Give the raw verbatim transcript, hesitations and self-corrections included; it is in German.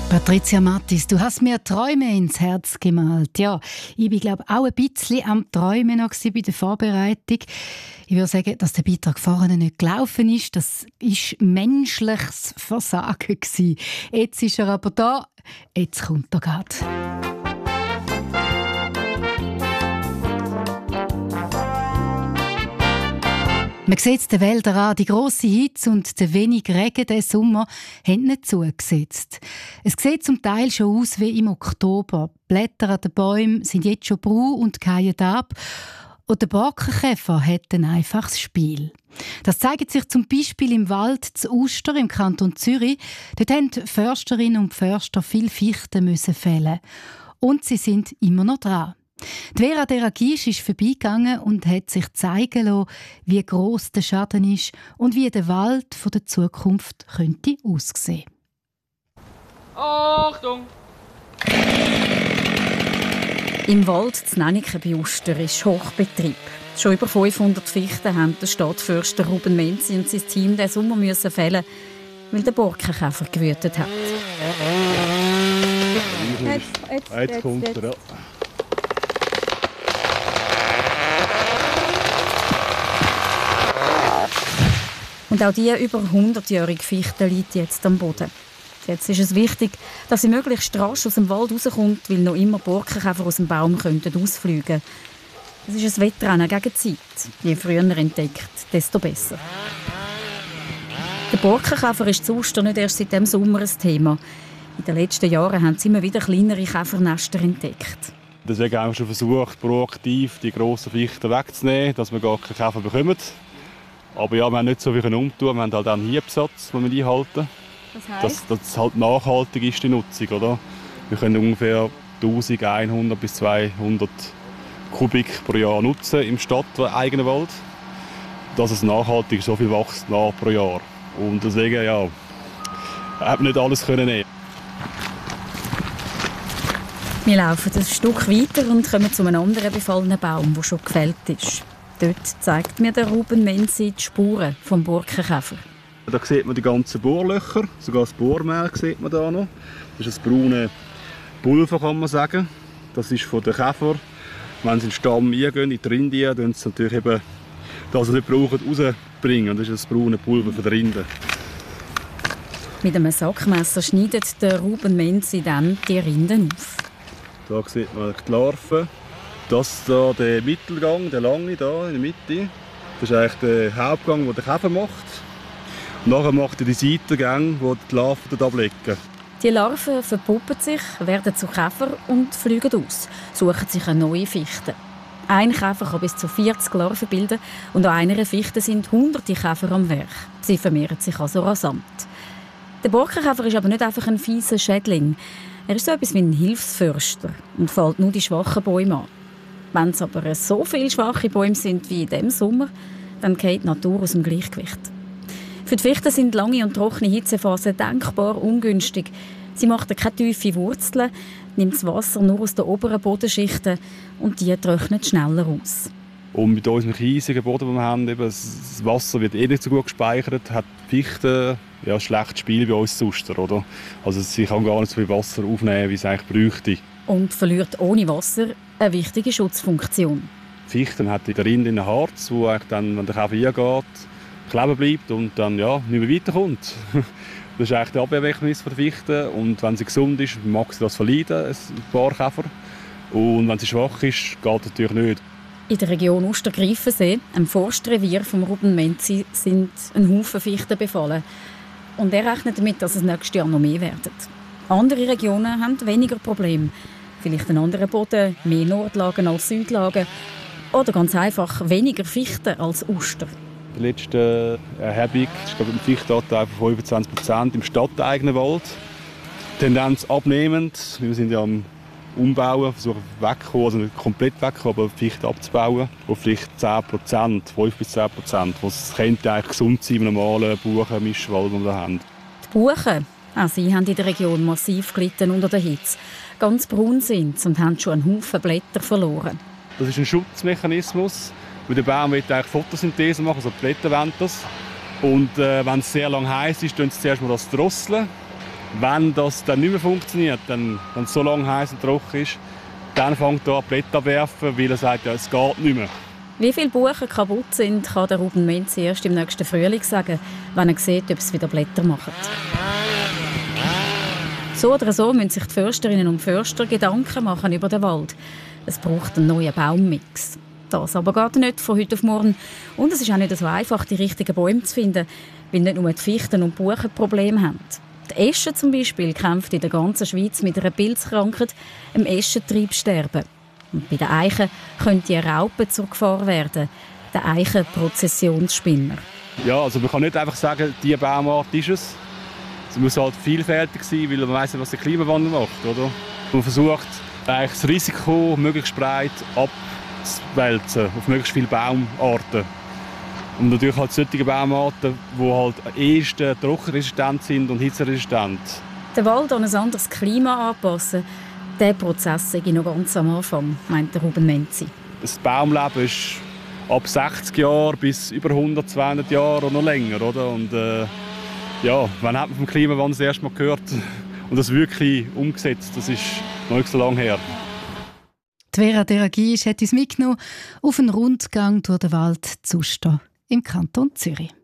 Patricia Mattis, du hast mir Träume ins Herz gemalt. Ja, ich bin, glaube auch ein bisschen am Träumen noch bei der Vorbereitung. Ich würde sagen, dass der Beitrag vorne nicht gelaufen ist. Das war menschliches Versagen gewesen. Jetzt ist er aber da. Jetzt kommt er gerade. Man sieht es den Wäldern an, die grosse Hitze und der wenig Regen diesen Sommer haben nicht zugesetzt. Es sieht zum Teil schon aus wie im Oktober. Die Blätter an den Bäumen sind jetzt schon braun und fallen ab. Und der Borkenkäfer hat ein einfaches Spiel. Das zeigt sich zum Beispiel im Wald zu Uster im Kanton Zürich. Dort mussten die Försterinnen und Förster viele Fichten fällen. Und sie sind immer noch dran. Die Vera Deragisch ist vorbeigegangen und hat sich zeigen lassen, wie gross der Schaden ist und wie der Wald von der Zukunft könnte aussehen. Achtung! Im Wald zu Nennike bei Uster ist Hochbetrieb. Schon über fünfhundert Fichten haben der Stadtförster Ruben Menzi und sein Team diesen Sommer müssen fällen, weil der Borkenkäfer gewütet hat. Jetzt, jetzt, jetzt, jetzt kommt er. Ja. Und auch diese über hundertjährige Fichte liegt jetzt am Boden. Jetzt ist es wichtig, dass sie möglichst rasch aus dem Wald rauskommt, weil noch immer Borkenkäfer aus dem Baum könnten ausfliegen. Es ist ein Wettrennen gegen die Zeit. Je früher entdeckt, desto besser. Der Borkenkäfer ist zu Uster nicht erst seit diesem Sommer ein Thema. In den letzten Jahren haben sie immer wieder kleinere Käfernester entdeckt. Deswegen haben wir schon versucht, proaktiv die grossen Fichten wegzunehmen, dass wir gar keinen Käfer bekommen. Aber ja, wir haben nicht so viel umtun. Wir haben halt auch einen Hiebsatz, den wir einhalten. Das heisst? Dass das halt nachhaltig ist, die Nutzung. Oder? Wir können ungefähr eintausendeinhundert bis zweihundert Kubik pro Jahr nutzen im stadteigenen Wald. Dass es nachhaltig so viel wächst nach pro Jahr. Und deswegen, ja, hat man nicht alles können nehmen. Wir laufen ein Stück weiter und kommen zu einem anderen befallenen Baum, der schon gefällt ist. Dort zeigt mir der Ruben Menzi die Spuren vom Borkenkäfer. Da sieht man die ganzen Bohrlöcher, sogar das Bohrmehl sieht man da noch. Das ist das braune Pulver, kann man sagen. Das ist von den Käfern. Wenn sie in den Stamm eingehen, in die Rinde, dann sie natürlich eben das, was sie nicht brauchen, rausbringen. Das ist das braune Pulver von der Rinde. Mit einem Sackmesser schneidet der Ruben Menzi dann die Rinden auf. Da sieht man die Larven. Das hier, der Mittelgang, der lange da in der Mitte, das ist eigentlich der Hauptgang, den der Käfer macht. Und nachher macht er die Seitengänge, wo die Larven dort ablegen. Die Larven verpuppen sich, werden zu Käfer und fliegen aus, suchen sich eine neue Fichte. Ein Käfer kann bis zu vierzig Larven bilden und an einer Fichte sind hunderte Käfer am Werk. Sie vermehren sich also rasant. Der Borkenkäfer ist aber nicht einfach ein fieser Schädling. Er ist so etwas wie ein Hilfsförster und fällt nur die schwachen Bäume an. Wenn es aber so viele schwache Bäume sind wie in diesem Sommer, dann geht die Natur aus dem Gleichgewicht. Für die Fichten sind lange und trockene Hitzephasen denkbar ungünstig. Sie macht keine tiefen Wurzeln, nimmt das Wasser nur aus den oberen Bodenschichten und die trocknet schneller aus. Und mit unserem kiesigen Boden, den wir haben, eben, das Wasser wird eh nicht so gut gespeichert, hat die Fichte ja, ein schlechtes Spiel bei uns zu Uster, oder? Also sie kann gar nicht so viel Wasser aufnehmen, wie es eigentlich bräuchte. Und verliert ohne Wasser eine wichtige Schutzfunktion. Die Fichte hat in der Rinde ein Harz, wo dann, wenn der Käfer eingeht, kleben bleibt und dann ja, nicht mehr weiterkommt. Das ist eigentlich der Abwehrmechanismus der Fichte. Und wenn sie gesund ist, mag sie das verleiden, ein paar Käfer. Und wenn sie schwach ist, geht das natürlich nicht. In der Region Uster-Greifensee, einem Forstrevier von Ruben Menzi, sind ein Haufen Fichten befallen. Und er rechnet damit, dass es nächstes Jahr noch mehr werden. Andere Regionen haben weniger Probleme. Vielleicht einen anderen Boden, mehr Nordlagen als Südlagen. Oder ganz einfach weniger Fichten als Uster. Die letzte Erhebung ist ein Fichtenanteil von fünfundzwanzig Prozent im stadteigenen Wald. Tendenz abnehmend. Wir sind ja am Umbauen, versuchen wegzukommen, also nicht komplett wegzukommen, aber Fichten abzubauen. Auf vielleicht zehn Prozent, fünf bis zehn Prozent. Was könnte eigentlich gesund sein im normalen Buchen-Mischwald, den wir haben. Die Buchen, auch sie haben in der Region massiv gelitten unter der Hitze. Ganz braun sind sie und haben schon einen Haufen Blätter verloren. Das ist ein Schutzmechanismus. Weil der Baum will eigentlich Photosynthese machen, also die Blätter wollen das. Und äh, wenn es sehr lang heiß ist, tun sie zuerst mal das drosseln. Wenn das dann nicht mehr funktioniert, dann, wenn es so lange heiß und trocken ist, dann fängt er an Blätter abwerfen, weil er sagt, ja, es geht nicht mehr. Wie viele Buchen kaputt sind, kann der Ruben Menzi erst im nächsten Frühling sagen, wenn er sieht, ob es wieder Blätter macht. So oder so müssen sich die Försterinnen und Förster Gedanken machen über den Wald. Es braucht einen neuen Baummix. Das aber geht nicht von heute auf morgen. Und es ist auch nicht so einfach, die richtigen Bäume zu finden, weil nicht nur die Fichten und Buchen Probleme haben. Die Esche zum Beispiel kämpft in der ganzen Schweiz mit einer Pilzkrankheit, dem Eschentriebsterben. Und bei den Eichen können die Raupen zur Gefahr werden, der Eichenprozessionsspinner. Ja, also man kann nicht einfach sagen, diese Baumart ist es. Es muss halt vielfältig sein, weil man weiss nicht, was der Klimawandel macht. Oder? Man versucht, eigentlich das Risiko möglichst breit abzuwälzen auf möglichst viele Baumarten. Und natürlich halt solche Baumarten, die halt am ehesten trockenresistent sind und hitzeresistent. Den Wald an ein anderes Klima anpassen, dieser Prozess sei noch ganz am Anfang, meint der Ruben Menzi. Das Baumleben ist ab sechzig Jahren bis über hundert, zweihundert Jahre oder noch länger. Oder? Und, äh, ja, wann hat man vom Klimawandel das erste Mal gehört und das wirklich umgesetzt? Das ist noch nicht so lange her. Die Vera Deragisch hat uns mitgenommen auf einen Rundgang durch den Wald Zuster im Kanton Zürich.